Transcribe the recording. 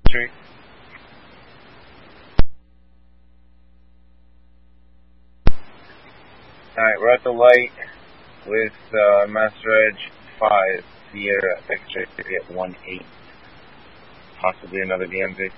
Street. Alright, we're at the light with Master Edge 5, Sierra X-Ray at 1-8. Possibly another DMV.